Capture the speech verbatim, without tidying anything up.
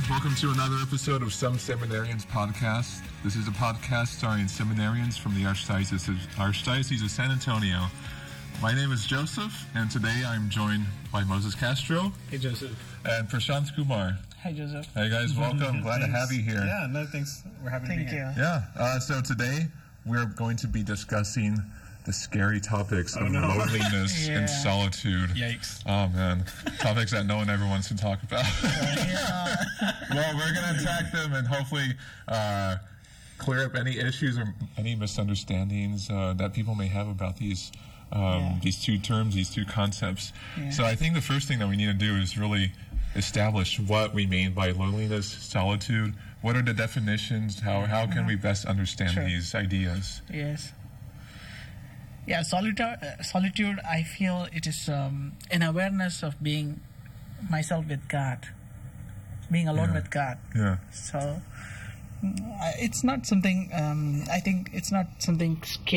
Welcome to another episode of Some Seminarians Podcast. This is a podcast starring seminarians from the Archdiocese of, Archdiocese of San Antonio. My name is Joseph, and today I'm joined by Moses Castro. Hey, Joseph. And Prashant Kumar. Hi, Joseph. Hey, guys. Welcome. Glad to have you here. Yeah, no, thanks. We're happy Thank to be here. you. Yeah. Uh, so today we're going to be discussing the scary topics Oh, of no. loneliness Yeah. and solitude. Yikes. Oh, man. Topics that no one ever wants to talk about. Well, we're going to attack them and hopefully uh, clear up any issues or any misunderstandings uh, that people may have about these um, Yeah. these two terms, these two concepts. Yeah. So I think the first thing that we need to do is really establish what we mean by loneliness, solitude. What are the definitions? How how can we best understand Sure. these ideas? Yes. Yeah, solitude, uh, solitude, I feel it is um, an awareness of being myself with God, being alone Yeah. with God. Yeah. So mm, I- it's not something, um, I think it's not something scary.